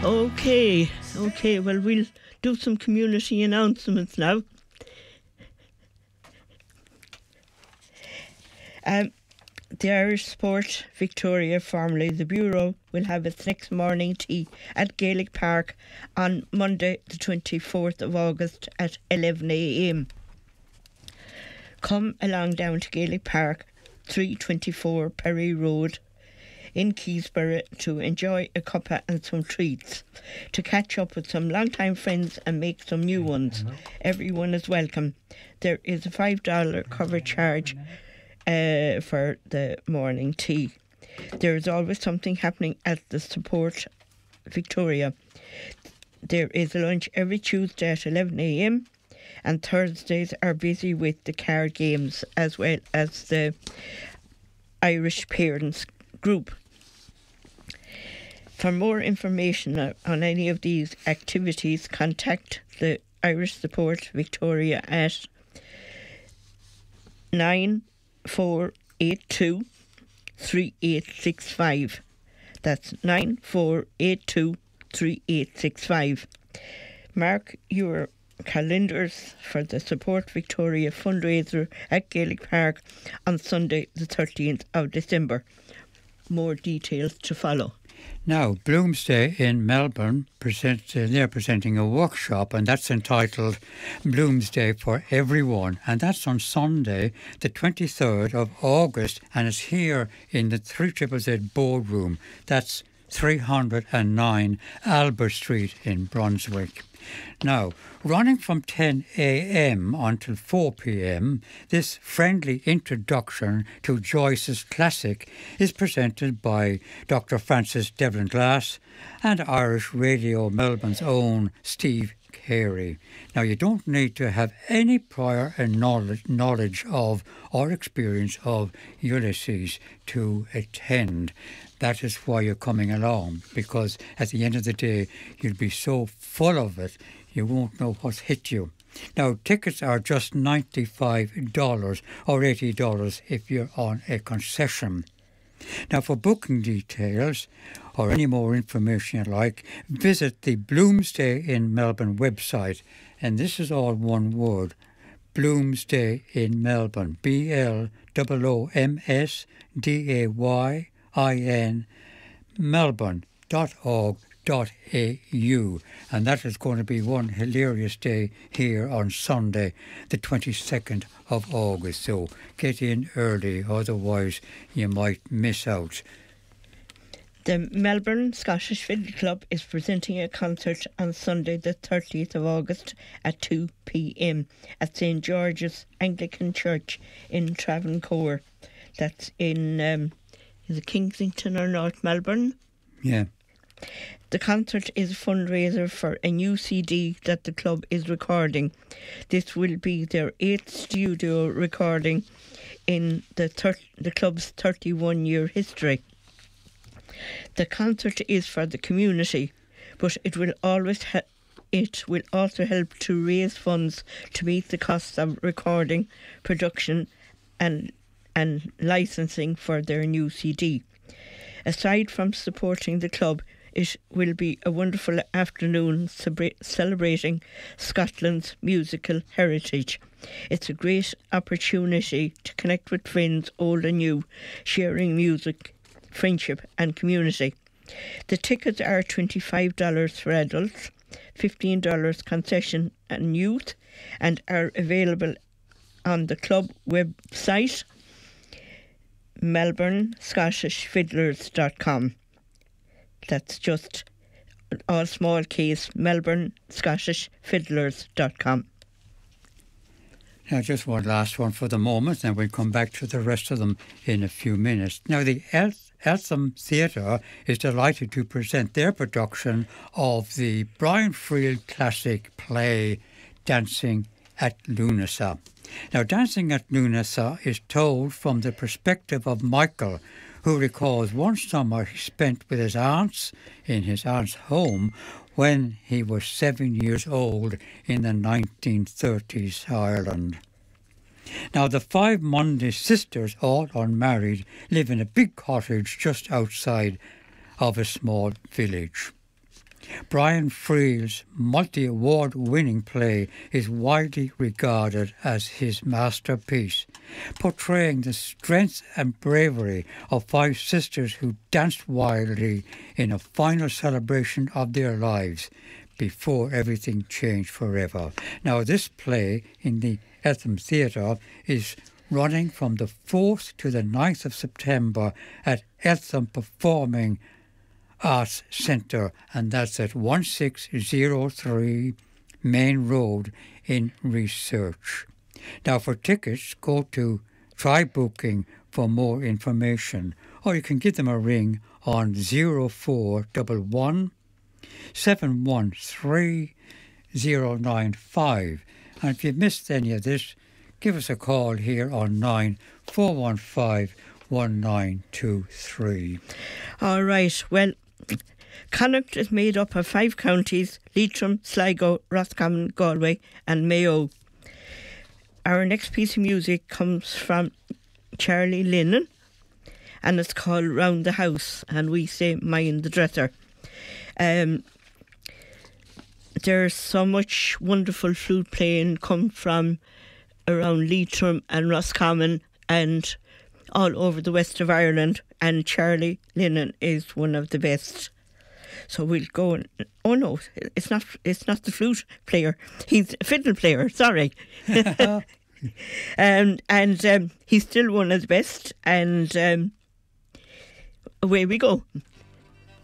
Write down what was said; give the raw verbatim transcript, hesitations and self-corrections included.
Okay, okay, well, we'll do some community announcements now. Um, the Irish Sport Victoria, formerly the Bureau, will have its next morning tea at Gaelic Park on Monday the twenty-fourth of August at eleven a m. Come along down to Gaelic Park, three twenty-four Perry Road in Keysborough to enjoy a cuppa and some treats, to catch up with some long-time friends and make some new ones. Everyone is welcome. There is a five dollars cover charge uh, for the morning tea. There is always something happening at the Support Victoria. There is a lunch every Tuesday at eleven a m and Thursdays are busy with the card games as well as the Irish Parents Group. For more information on any of these activities, contact the Irish Support Victoria at nine four eight two, three eight six five. That's nine four eight two, three eight six five. Mark your calendars for the Support Victoria fundraiser at Gaelic Park on Sunday the thirteenth of December. More details to follow. Now, Bloomsday in Melbourne, present, uh, they're presenting a workshop, and that's entitled Bloomsday for Everyone, and that's on Sunday, the twenty-third of August, and it's here in the three Z Z boardroom. That's three oh nine Albert Street in Brunswick. Now, running from ten a m until four p m, this friendly introduction to Joyce's classic is presented by Doctor Francis Devlin Glass and Irish Radio Melbourne's own Steve Carey. Now, you don't need to have any prior knowledge, knowledge of or experience of Ulysses to attend. That is why you're coming along, because at the end of the day, you'll be so full of it, you won't know what's hit you. Now, tickets are just ninety-five dollars or eighty dollars if you're on a concession. Now, for booking details or any more information you like, visit the Bloomsday in Melbourne website, and this is all one word, Bloomsday in Melbourne, B L O O M S D A Y I N, melbourne dot org dot a u, and that is going to be one hilarious day here on Sunday the twenty-second of August, so get in early, otherwise you might miss out. The Melbourne Scottish Fiddle Club is presenting a concert on Sunday the thirtieth of August at two p m at Saint George's Anglican Church in Travancore. That's in um, is it Kensington or North Melbourne? Yeah. The concert is a fundraiser for a new C D that the club is recording. This will be their eighth studio recording in the thir- the club's thirty-one year history. The concert is for the community, but it will always ha- it will also help to raise funds to meet the costs of recording, production, and and licensing for their new C D. Aside from supporting the club, it will be a wonderful afternoon celebra- celebrating Scotland's musical heritage. It's a great opportunity to connect with friends, old and new, sharing music, friendship and community. The tickets are twenty-five dollars for adults, fifteen dollars concession and youth, and are available on the club website, melbourne scottish fiddlers dot com. That's just all small case, melbourne scottish fiddlers dot com. Now, just one last one for the moment, and we'll come back to the rest of them in a few minutes. Now, the Elth- Eltham Theatre is delighted to present their production of the Brian Friel classic play, Dancing at Lunasa. Now, Dancing at Lunasa is told from the perspective of Michael, who recalls one summer he spent with his aunts in his aunt's home when he was seven years old in the nineteen thirties Ireland. Now, the five Mundy sisters, all unmarried, live in a big cottage just outside of a small village. Brian Friel's multi-award winning play is widely regarded as his masterpiece, portraying the strength and bravery of five sisters who danced wildly in a final celebration of their lives before everything changed forever. Now, this play in the Eltham Theatre is running from the fourth to the ninth of September at Eltham Performing Arts Centre, and that's at one six zero three Main Road in Research. Now, for tickets, go to Try Booking for more information, or you can give them a ring on zero four one one seven one three zero nine five. And if you've missed any of this, give us a call here on nine four one five one nine two three. All right, well, Connacht is made up of five counties: Leitrim, Sligo, Roscommon, Galway and Mayo. Our next piece of music comes from Charlie Lennon, and it's called Round the House, and we say Mind the Dresser. Um, there's so much wonderful flute playing come from around Leitrim and Roscommon and all over the west of Ireland, and Charlie Lennon is one of the best. So we'll go and, oh no, it's not it's not the flute player, he's a fiddle player, sorry. um, and um, he's still one of the best, and um, away we go.